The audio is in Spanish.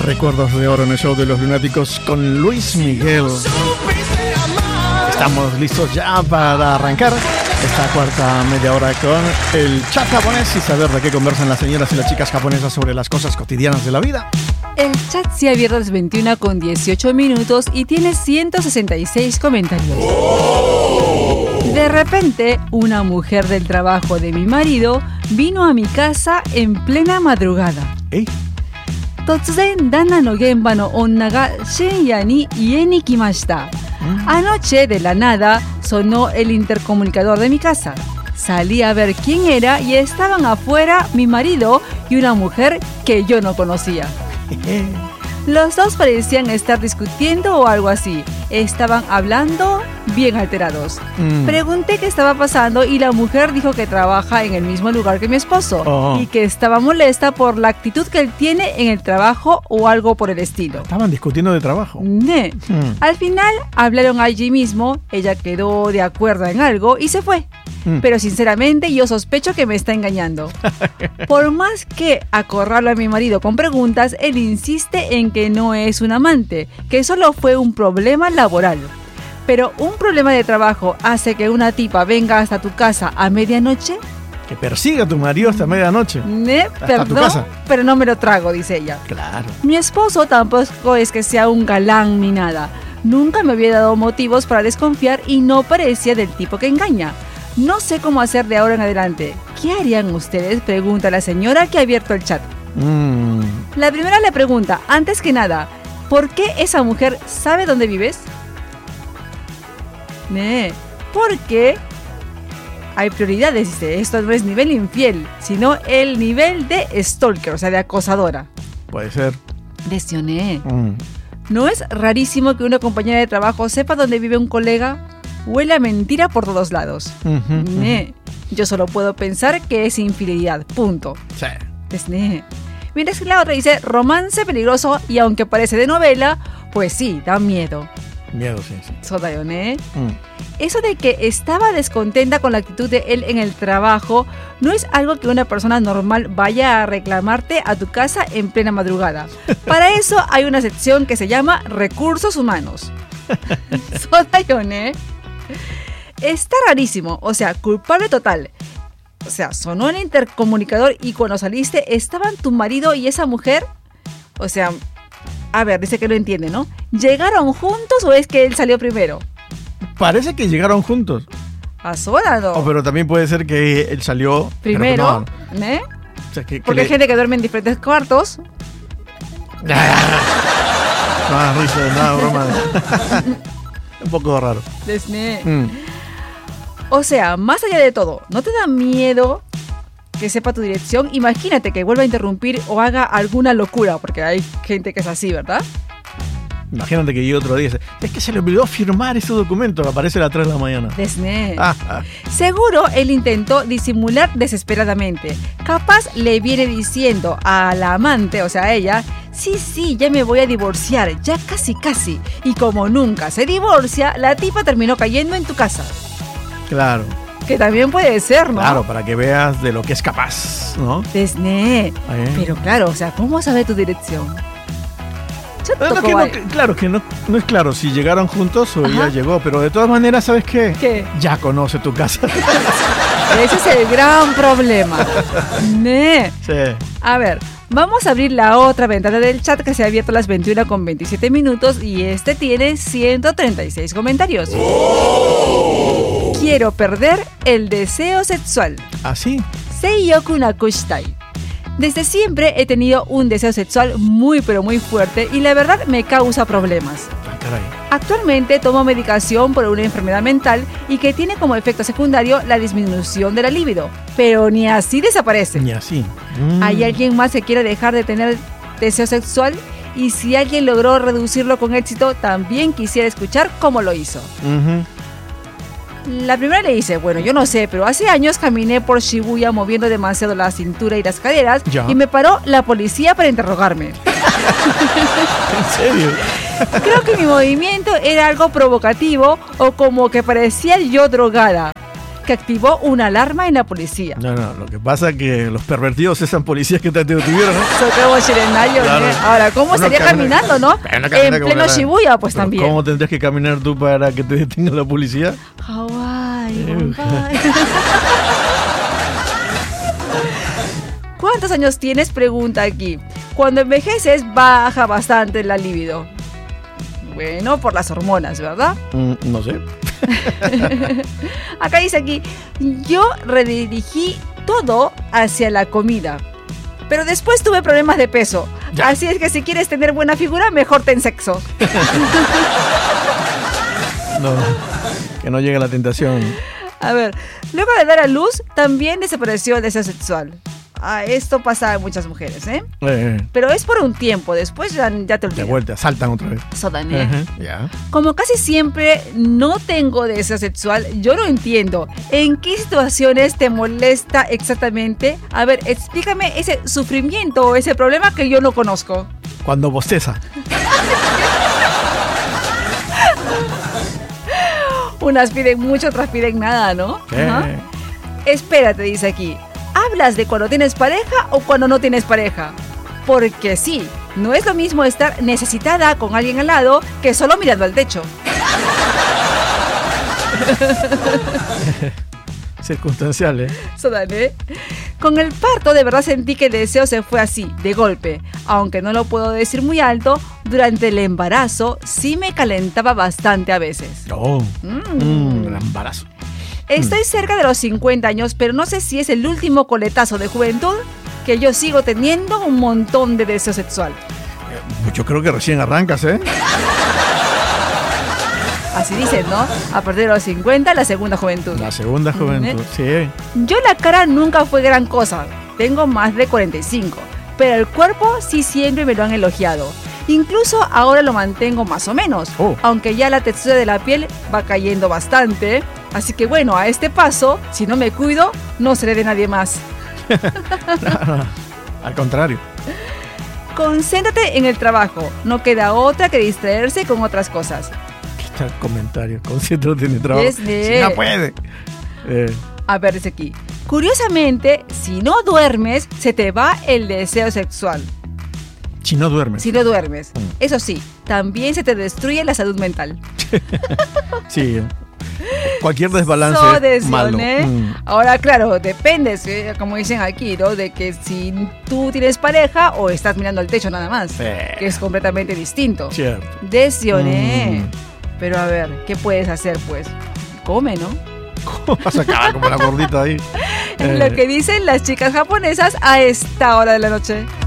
Recuerdos de oro en el show de los lunáticos con Luis Miguel. Estamos listos ya para arrancar esta cuarta media hora con el chat japonés y saber de qué conversan las señoras y las chicas japonesas sobre las cosas cotidianas de la vida. El chat se ha abierto a las 21:18 y tiene 166 comentarios. De repente, una mujer del trabajo de mi marido vino a mi casa en plena madrugada. Totsuzen dana no genba no onna ga shinya ni ie ni kimashita. Anoche, de la nada, sonó el intercomunicador de mi casa. Salí a ver quién era y estaban afuera mi marido y una mujer que yo no conocía. Los dos parecían estar discutiendo o algo así. Estaban hablando bien alterados. Pregunté qué estaba pasando y la mujer dijo que trabaja en el mismo lugar que mi esposo y que estaba molesta por la actitud que él tiene en el trabajo o algo por el estilo. Estaban discutiendo de trabajo. Al final hablaron allí mismo, ella quedó de acuerdo en algo y se fue. Pero sinceramente yo sospecho que me está engañando. Por más que acorralo a mi marido con preguntas, él insiste en que no es un amante, que solo fue un problema laboral. Pero un problema de trabajo hace que una tipa venga hasta tu casa a medianoche. Que persiga a tu marido hasta medianoche. Perdón, tu casa. Pero no me lo trago, dice ella. Claro. Mi esposo tampoco es que sea un galán ni nada. Nunca me había dado motivos para desconfiar y no parecía del tipo que engaña. No sé cómo hacer de ahora en adelante. ¿Qué harían ustedes? Pregunta la señora que ha abierto el chat. La primera le pregunta, antes que nada, ¿por qué esa mujer sabe dónde vives? Porque hay prioridades, dice. Esto no es nivel infiel, sino el nivel de stalker, o sea, de acosadora. Puede ser. Lesioné. ¿No es rarísimo que una compañera de trabajo sepa dónde vive un colega? Huele a mentira por todos lados. Yo solo puedo pensar que es infidelidad. Punto. Sí. Mientras que la otra dice romance peligroso y aunque parece de novela, pues sí, da miedo. Miedo, sí. Sodayone. Eso de que estaba descontenta con la actitud de él en el trabajo no es algo que una persona normal vaya a reclamarte a tu casa en plena madrugada. Para eso hay una sección que se llama Recursos Humanos. Sodayone. Está rarísimo, o sea, culpable total. O sea, sonó el intercomunicador y cuando saliste, ¿estaban tu marido y esa mujer? O sea, a ver, dice que no entiende, ¿no? ¿Llegaron juntos o es que él salió primero? Parece que llegaron juntos. ¿Asóralo? Pero también puede ser que él salió primero, pero o sea, porque hay gente que duerme en diferentes cuartos. No, risa, nada, broma. Un poco raro. O sea, más allá de todo, ¿no te da miedo que sepa tu dirección? Imagínate que vuelva a interrumpir o haga alguna locura, porque hay gente que es así, ¿verdad? Imagínate que yo otro día dice, es que se le olvidó firmar ese documento que aparece a las 3 de la mañana. Seguro él intentó disimular desesperadamente. Capaz le viene diciendo a la amante, o sea a ella, sí, ya me voy a divorciar, ya casi. Y como nunca se divorcia, la tipa terminó cayendo en tu casa. Claro. Que también puede ser, ¿no? Claro, para que veas de lo que es capaz, ¿no? Pero claro, o sea, ¿cómo sabe tu dirección? Claro que no es claro si llegaron juntos o ella llegó, pero de todas maneras, ¿sabes qué? ¿Qué? Ya conoce tu casa. Ese es el gran problema. Sí. A ver, vamos a abrir la otra ventana del chat que se ha abierto a las 21:27 y este tiene 136 comentarios. Quiero perder el deseo sexual. ¿Ah, sí? Seiyoku nakushitai. Desde siempre he tenido un deseo sexual muy pero muy fuerte y la verdad me causa problemas. Caray. Actualmente tomo medicación por una enfermedad mental y que tiene como efecto secundario la disminución de la libido, pero ni así desaparece. Ni así. ¿Hay alguien más que quiera dejar de tener deseo sexual? Y si alguien logró reducirlo con éxito, también quisiera escuchar cómo lo hizo. La primera le dice, bueno, yo no sé, pero hace años caminé por Shibuya moviendo demasiado la cintura y las caderas y me paró la policía para interrogarme. ¿En serio? Creo que mi movimiento era algo provocativo o como que parecía yo drogada. que activó una alarma en la policía. No, lo que pasa es que los pervertidos eran policías que te detuvieron, ¿no? Socorro Chirenayo, Claro. Ahora, ¿cómo sería caminando, no? En pleno Shibuya, pues Pero también. ¿cómo tendrías que caminar tú para que te detenga la policía? Hawái, Bombay. ¿Cuántos años tienes? Pregunta aquí. Cuando envejeces baja bastante la libido. Bueno, por las hormonas, ¿verdad? No sé. Acá dice aquí, yo redirigí todo hacia la comida, pero después tuve problemas de peso. Ya. Así es que si quieres tener buena figura, mejor ten sexo. No, que no llegue la tentación. A ver, luego de dar a luz, también desapareció el deseo sexual. Esto pasa a muchas mujeres, ¿eh? Pero es por un tiempo, después ya te olvidas. De vuelta, saltan otra vez. Sodané. Ya. Como casi siempre no tengo deseo sexual, yo no entiendo. ¿En qué situaciones te molesta exactamente? A ver, explícame ese sufrimiento o ese problema que yo no conozco. Cuando bosteza. Unas piden mucho, otras piden nada, ¿no? ¿Qué? Ajá. Espérate, dice aquí. ¿Hablas de cuando tienes pareja o cuando no tienes pareja? Porque sí, no es lo mismo estar necesitada con alguien al lado que solo mirando al techo. Circunstancial, ¿eh? Sodané. Con el parto de verdad sentí que el deseo se fue así, de golpe. Aunque no lo puedo decir muy alto, durante el embarazo sí me calentaba bastante a veces. Oh, el embarazo. Estoy cerca de los 50 años, pero no sé si es el último coletazo de juventud que yo sigo teniendo un montón de deseo sexual. Yo creo que recién arrancas, ¿eh? Así dicen, ¿no? A partir de los 50, la segunda juventud. La segunda juventud, sí. Yo la cara nunca fue gran cosa. Tengo más de 45. Pero el cuerpo sí siempre me lo han elogiado. Incluso ahora lo mantengo más o menos. Aunque ya la textura de la piel va cayendo bastante. Así que bueno, a este paso, si no me cuido, no seré de nadie más. No, al contrario. Concéntrate en el trabajo. No queda otra que distraerse con otras cosas. Está el comentario. Concéntrate en el trabajo. Si no puede. A ver, dice aquí. Curiosamente, si no duermes, se te va el deseo sexual. Si no duermes. Si no duermes. Eso sí, también se te destruye la salud mental. Sí. Cualquier desbalance malo. Ahora, claro, depende, como dicen aquí, ¿no? De que si tú tienes pareja o estás mirando al techo nada más. Que es completamente distinto. Cierto. Desioné. Pero a ver, ¿qué puedes hacer, pues? Come, ¿no? ¿Cómo vas a acabar como la gordita ahí? Es lo que dicen las chicas japonesas a esta hora de la noche.